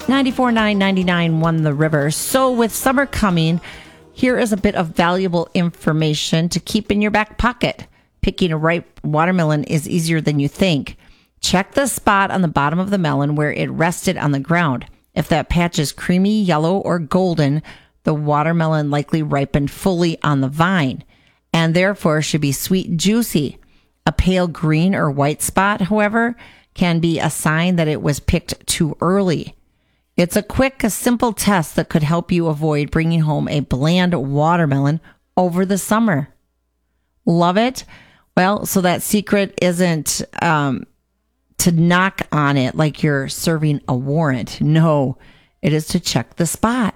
94.999 won the river. So with summer coming, here is a bit of valuable information to keep in your back pocket. Picking a ripe watermelon is easier than you think. Check the spot on the bottom of the melon where it rested on the ground. If that patch is creamy, yellow, or golden, the watermelon likely ripened fully on the vine and therefore should be sweet and juicy. A pale green or white spot, however, can be a sign that it was picked too early. It's a quick, simple test that could help you avoid bringing home a bland watermelon over the summer. Love it? Well, so that secret isn't to knock on it like you're serving a warrant. No, it is to check the spot.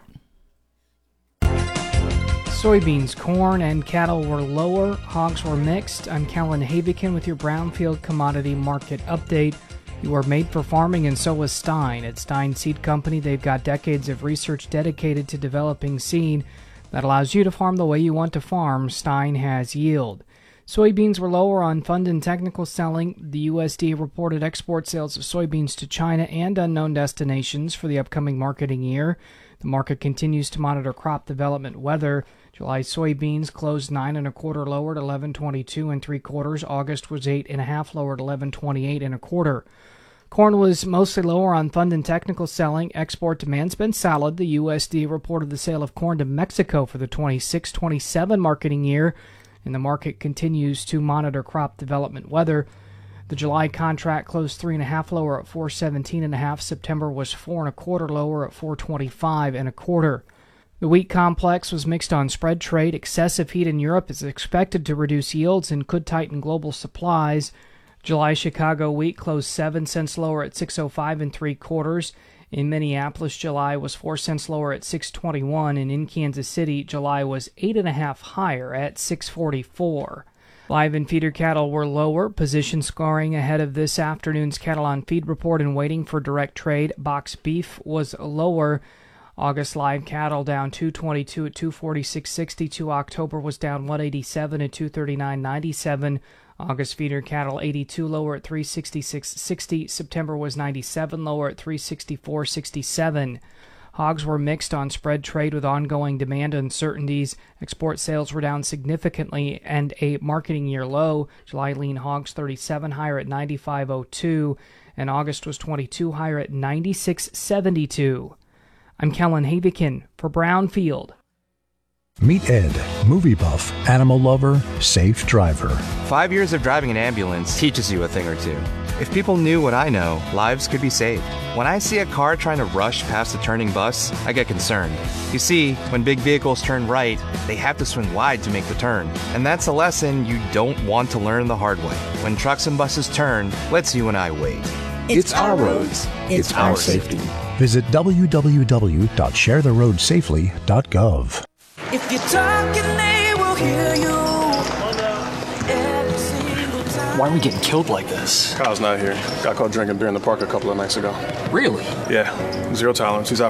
Soybeans, corn, and cattle were lower. Hogs were mixed. I'm Kellen Havikin with your Brownfield Commodity Market Update. You are made for farming, and so is Stein. At Stein Seed Company, they've got decades of research dedicated to developing seed that allows you to farm the way you want to farm. Stein has yield. Soybeans were lower on fund and technical selling. The USDA reported export sales of soybeans to China and unknown destinations for the upcoming marketing year. The market continues to monitor crop development weather. July soybeans closed 9 1/4 lower at 11.22 3/4. August was 8 1/2 lower at 11.28 1/4. Corn was mostly lower on fund and technical selling. Export demand's been solid. The USDA reported the sale of corn to Mexico for the 26-27 marketing year, and the market continues to monitor crop development weather. The July contract closed 3 1/2 lower at 4.17 1/2. September was 4 1/4 lower at 4.25 1/4. The wheat complex was mixed on spread trade. Excessive heat in Europe is expected to reduce yields and could tighten global supplies. July Chicago wheat closed 7 cents lower at 6.05 3/4. In Minneapolis, July was 4 cents lower at 6.21, and in Kansas City, July was 8 1/2 higher at 6.44. Live and feeder cattle were lower. Position scoring ahead of this afternoon's cattle on feed report and waiting for direct trade. Box beef was lower. August live cattle down 222 at 246.62. October was down 187 at 239.97. August feeder cattle 82 lower at 366.60. September was 97 lower at 364.67. Hogs were mixed on spread trade with ongoing demand uncertainties. Export sales were down significantly and a marketing year low. July lean hogs 37 higher at 95.02, and August was 22 higher at 96.72. I'm Kellen Havikin for Brownfield. Meet Ed, movie buff, animal lover, safe driver. 5 years of driving an ambulance teaches you a thing or two. If people knew what I know, lives could be saved. When I see a car trying to rush past a turning bus, I get concerned. You see, when big vehicles turn right, they have to swing wide to make the turn. And that's a lesson you don't want to learn the hard way. When trucks and buses turn, let's you and I wait. It's our roads. It's our safety. Visit www.sharetheroadsafely.gov. If you're talking, they will hear you. Why are we getting killed like this? Kyle's not here. Got caught drinking beer in the park a couple of nights ago. Really? Yeah. Zero tolerance. He's out